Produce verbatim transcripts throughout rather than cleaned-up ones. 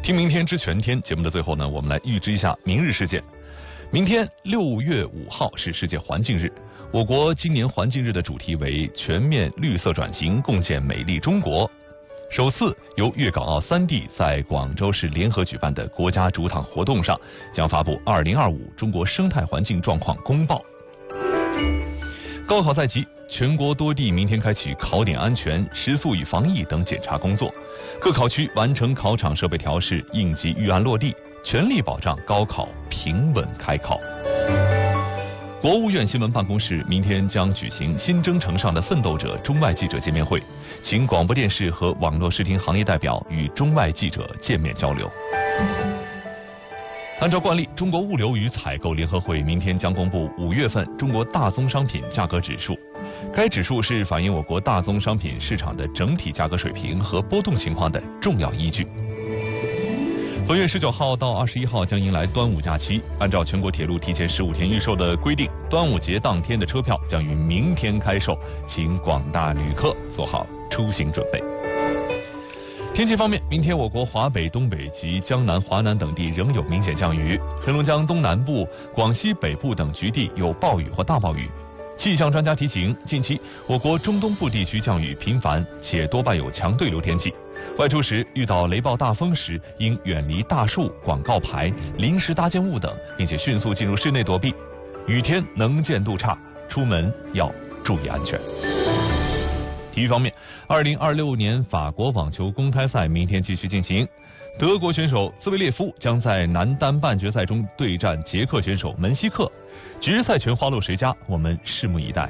听明天知全天节目的最后呢，我们来预知一下明日事件。明天六月五号是世界环境日，我国今年环境日的主题为全面绿色转型，共建美丽中国。首次由粤港澳三地在广州市联合举办的国家主场活动上，将发布二零二五中国生态环境状况公报。高考在即，全国多地明天开启考点安全、食宿与防疫等检查工作，各考区完成考场设备调试、应急预案落地，全力保障高考平稳开考。国务院新闻办公室明天将举行新征程上的奋斗者中外记者见面会，请广播电视和网络视听行业代表与中外记者见面交流。按照惯例，中国物流与采购联合会明天将公布五月份中国大宗商品价格指数，该指数是反映我国大宗商品市场的整体价格水平和波动情况的重要依据。本月十九号到二十一号将迎来端午假期，按照全国铁路提前十五天预售的规定，端午节当天的车票将于明天开售，请广大旅客做好出行准备。天气方面，明天我国华北、东北及江南、华南等地仍有明显降雨，黑龙江东南部、广西北部等局地有暴雨或大暴雨。气象专家提醒，近期我国中东部地区降雨频繁，且多伴有强对流天气。外出时遇到雷暴大风时，应远离大树、广告牌、临时搭建物等，并且迅速进入室内躲避。雨天能见度差，出门要注意安全。体育方面，二零二六年法国网球公开赛明天继续进行，德国选手兹维列夫将在男单半决赛中对战捷克选手门西克，决赛权花落谁家，我们拭目以待。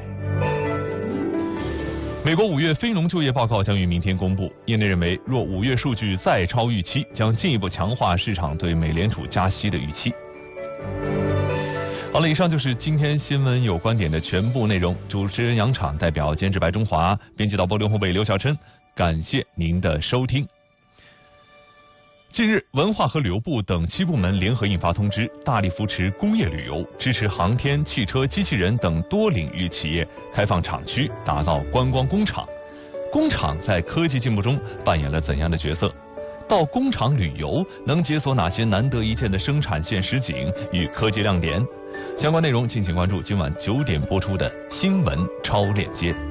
美国五月非农就业报告将于明天公布，业内认为，若五月数据再超预期，将进一步强化市场对美联储加息的预期。好了，以上就是今天新闻有观点的全部内容。主持人杨昶，代表监制白中华，编辑导播刘宏伟、刘小琛，感谢您的收听。近日，文化和旅游部等七部门联合印发通知，大力扶持工业旅游，支持航天、汽车、机器人等多领域企业开放厂区，打造观光工厂。工厂在科技进步中扮演了怎样的角色？到工厂旅游能解锁哪些难得一见的生产线实景与科技亮点？相关内容敬请关注今晚九点播出的新闻超链接。